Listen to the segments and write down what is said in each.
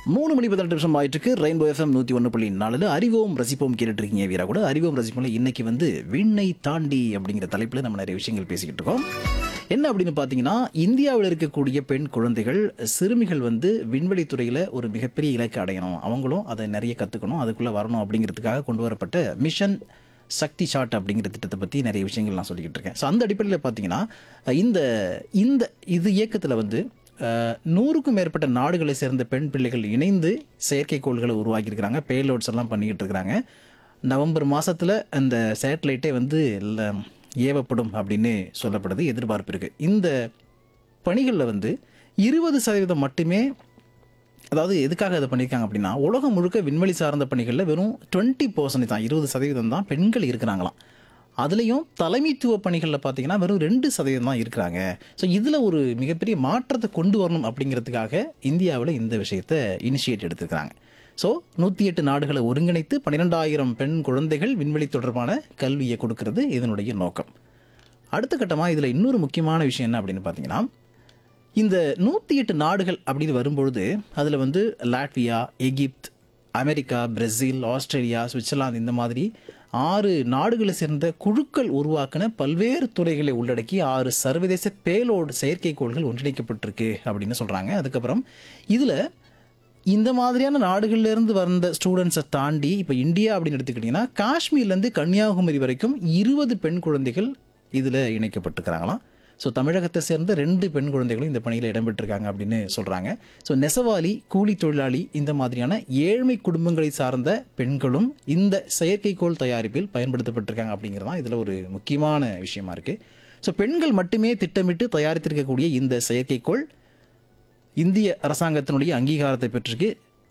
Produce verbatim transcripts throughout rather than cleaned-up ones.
மூணு மணி பதினெட்டு நிமிஷம் ஆயிட்டு இருக்கு. ரெயின்போ எஃப்எம் நூற்றி ஒன்று புள்ளி நாலுல அறிவோம் ரசிப்போம் கேட்டுட்டு இருக்கீங்க. வீரா கூட அறிவோம் ரசிப்போம்ல இன்னைக்கு வந்து விண்ணை தாண்டி அப்படிங்கிற தலைப்பில் நம்ம நிறைய விஷயங்கள் பேசிக்கிட்டு இருக்கோம். என்ன அப்படின்னு பார்த்தீங்கன்னா, இந்தியாவில் இருக்கக்கூடிய பெண் குழந்தைகள் சிறுமிகள் வந்து விண்வெளி துறையில் ஒரு மிகப்பெரிய இலக்கை அடையணும், அவங்களும் அதை நிறைய கற்றுக்கணும், அதுக்குள்ளே வரணும் அப்படிங்கிறதுக்காக கொண்டு வரப்பட்ட மிஷன் சக்தி ஷாட் அப்படிங்கிற திட்டத்தை பற்றி நிறைய விஷயங்கள் நான் சொல்லிக்கிட்டு இருக்கேன். ஸோ அந்த அடிப்படையில் பார்த்தீங்கன்னா இந்த இந்த இது இயக்கத்தில் வந்து அஹ், நூறுக்கும் மேற்பட்ட நாடுகளை சேர்ந்த பெண் பிள்ளைகள் இணைந்து செயற்கைக்கோள்களை உருவாக்கியிருக்கிறாங்க, பேலோட்ஸ் எல்லாம் பண்ணிக்கிட்டு இருக்கிறாங்க. நவம்பர் மாதத்தில் அந்த சேட்டலைட்டே வந்து ல- ஏவப்படும் அப்படின்னு சொல்லப்படுது, எதிர்பார்ப்பு இருக்குது. இந்த பணிகளில் வந்து இருபது சதவீதம் மட்டுமே, அதாவது எதுக்காக அதை பண்ணியிருக்காங்க அப்படின்னா, உலகம் முழுக்க விண்வெளி சார்ந்த பணிகளில் வெறும் டுவெண்ட்டி பர்சன்ட் தான், இருபது சதவீதம் தான் பெண்கள் இருக்கிறாங்களாம். அதுலேயும் தலைமைத்துவ பணிகளில் பார்த்தீங்கன்னா வெறும் ரெண்டு சதவீதம் தான் இருக்கிறாங்க. ஸோ இதில் ஒரு மிகப்பெரிய மாற்றத்தை கொண்டு வரணும் அப்படிங்கிறதுக்காக இந்தியாவில் இந்த விஷயத்தை இனிஷியேட் எடுத்துருக்கிறாங்க. ஸோ நூற்றி எட்டு நாடுகளை ஒருங்கிணைத்து பன்னிரெண்டாயிரம் பெண் குழந்தைகள் விண்வெளி தொடர்பான கல்வியை கொடுக்கறது இதனுடைய நோக்கம். அடுத்த கட்டமாக இதில் இன்னொரு முக்கியமான விஷயம் என்ன அப்படின்னு பார்த்தீங்கன்னா, இந்த நூற்றி எட்டு நாடுகள் அப்படின்னு வரும்பொழுது அதில் வந்து Latvia, Egypt, America, Brazil, Australia, Switzerland இந்த மாதிரி ஆறு நாடுகளை சேர்ந்த குழுக்கள் உருவாக்கின பல்வேறு துறைகளை உள்ளடக்கி ஆறு சர்வதேச பேலோடு செயற்கைக்கோள்கள் ஒன்றிணைக்கப்பட்டிருக்கு அப்படின்னு சொல்கிறாங்க. அதுக்கப்புறம் இதில் இந்த மாதிரியான நாடுகள்லேருந்து வந்த ஸ்டூடெண்ட்ஸை தாண்டி இப்போ இந்தியா அப்படின்னு எடுத்துக்கிட்டிங்கன்னா, காஷ்மீர்லேருந்து கன்னியாகுமரி வரைக்கும் இருபது பெண் குழந்தைகள் இதில் இணைக்கப்பட்டிருக்கிறாங்களாம். ஸோ தமிழகத்தை சேர்ந்த ரெண்டு பெண் குழந்தைகளும் இந்த பணியில் இடம்பெற்றிருக்காங்க அப்படின்னு சொல்கிறாங்க. ஸோ நெசவாளி, கூலி தொழிலாளி இந்த மாதிரியான ஏழ்மை குடும்பங்களை சார்ந்த பெண்களும் இந்த செயற்கைக்கோள் தயாரிப்பில் பயன்படுத்தப்பட்டிருக்காங்க அப்படிங்கிறது தான் இதில் ஒரு முக்கியமான விஷயமா இருக்குது. ஸோ பெண்கள் மட்டுமே திட்டமிட்டு தயாரித்திருக்கக்கூடிய இந்த செயற்கைக்கோள் இந்திய அரசாங்கத்தினுடைய அங்கீகாரத்தை பெற்றிருக்கு.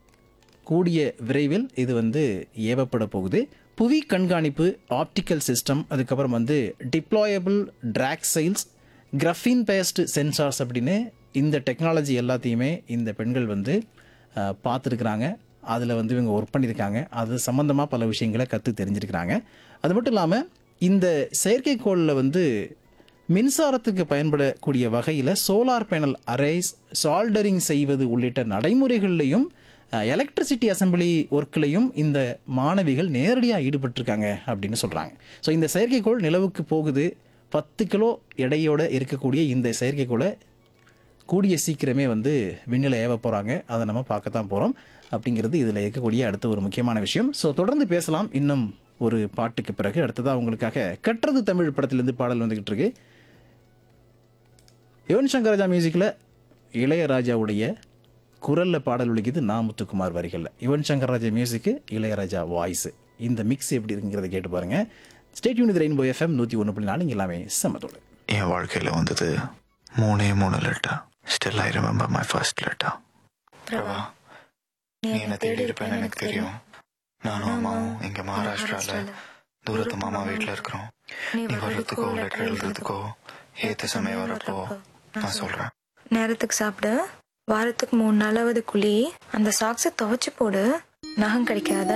கூடிய விரைவில் இது வந்து ஏவப்பட போகுது. புவி கண்காணிப்பு, ஆப்டிக்கல் சிஸ்டம், அதுக்கப்புறம் வந்து டிப்ளாயபிள் ட்ராக் சைல்ஸ், கிராஃபின் பேஸ்ட் சென்சார்ஸ் அப்படின்னு இந்த டெக்னாலஜி எல்லாத்தையுமே இந்த பெண்கள் வந்து அஹ், பார்த்துருக்குறாங்க. அதில் வந்து இவங்க ஒர்க் பண்ணியிருக்காங்க. அது சம்மந்தமாக பல விஷயங்களை கற்று தெரிஞ்சிருக்கிறாங்க. அது மட்டும் இல்லாமல் இந்த செயற்கைக்கோளில் வந்து மின்சாரத்துக்கு பயன்படக்கூடிய வகையில் சோலார் பேனல் அரேஸ், சால்டரிங் செய்வது உள்ளிட்ட நடைமுறைகள்லையும் எலக்ட்ரிசிட்டி அசம்பிளி ஒர்க்லையும் இந்த மாணவிகள் நேரடியாக ஈடுபட்டிருக்காங்க அப்படின்னு சொல்கிறாங்க. ஸோ இந்த செயற்கைக்கோள் நிலவுக்கு போகுது. பத்து கிலோ எடையோடு இருக்கக்கூடிய இந்த செயற்கைக்கோளை கூடிய சீக்கிரமே வந்து விண்ணில் ஏவ போகிறாங்க. அதை நம்ம பார்க்கத்தான் போகிறோம் அப்படிங்கிறது இதில் இருக்கக்கூடிய அடுத்த ஒரு முக்கியமான விஷயம். ஸோ தொடர்ந்து பேசலாம் இன்னும் ஒரு பாட்டுக்கு பிறகு. அடுத்ததாக உங்களுக்காக கற்றது தமிழ் படத்திலிருந்து பாடல் வந்துக்கிட்டு இருக்கு. யுவன் சங்கர் ராஜா மியூசிக்கில் இளையராஜாவுடைய குரலில் பாடல் ஒலிக்குது, நான் முத்துக்குமார் வரிகளில். யுவன் சங்கர் ராஜா மியூசிக்கு, இளையராஜா வாய்ஸு. இந்த மிக்ஸ் எப்படி இருக்குங்கிறத கேட்டு பாருங்க. ஸ்டேட் யூனிட் ரெயின்போ எஃப்எம் நூற்றி ஒன்று புள்ளி நாலு எல்லாமே சமத்தோடு. என் வாழ்க்கையில் வந்தது மூணே மூணு letter. Still I remember my first letter. Prabha, நீ என்ன தேடி இருப்பேன்னு எனக்கு தெரியும். நானும் அம்மாவும் இங்கே மகாராஷ்டிராவில் தூரத்து மாமா வீட்டில் இருக்கிறோம். நீ வர்றதுக்கோ லெட்டர் எழுதுறதுக்கோ ஏற்ற சமயம் வரப்போ நான் சொல்கிறேன். நேரத்துக்கு சாப்பிடு, வாரத்துக்கு மூணு நாளாவது குழி, அந்த சாக்ஸை துவைச்சு போடு, நகம் கிடைக்காத